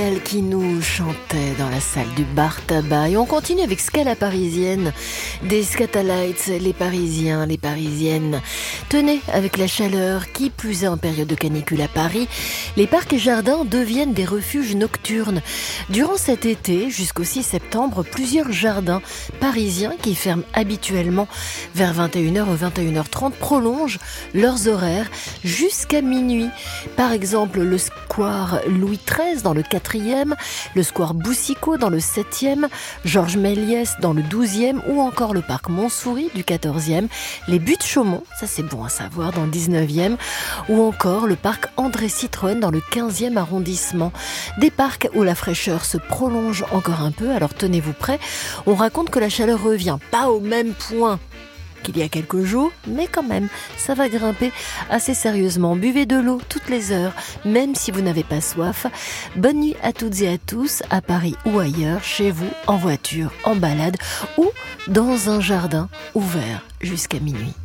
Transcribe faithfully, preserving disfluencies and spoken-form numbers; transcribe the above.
Elle qui nous chantait dans la salle du bar tabac. Et on continue avec Scala parisienne, des Scatalites, les Parisiens, les Parisiennes. Tenez, avec la chaleur, qui plus est en période de canicule à Paris, les parcs et jardins deviennent des refuges nocturnes. Durant cet été, jusqu'au six septembre, plusieurs jardins parisiens qui ferment habituellement vers vingt et une heures ou vingt et une heures trente prolongent leurs horaires jusqu'à minuit. Par exemple, le square Louis treize dans le quatrième, le square Boucicaut dans le septième, Georges Méliès dans le douzième ou encore le parc Montsouris du quatorzième, les Buttes-Chaumont, ça c'est bon à savoir, dans le dix-neuvième, ou encore le parc André Citroën dans le quinzième arrondissement. Des parcs où la fraîcheur se prolonge encore un peu, alors tenez-vous prêts, on raconte que la chaleur revient, pas au même point qu'il y a quelques jours, mais quand même, ça va grimper assez sérieusement. Buvez de l'eau toutes les heures, même si vous n'avez pas soif. Bonne nuit à toutes et à tous, à Paris ou ailleurs, chez vous, en voiture, en balade ou dans un jardin ouvert jusqu'à minuit.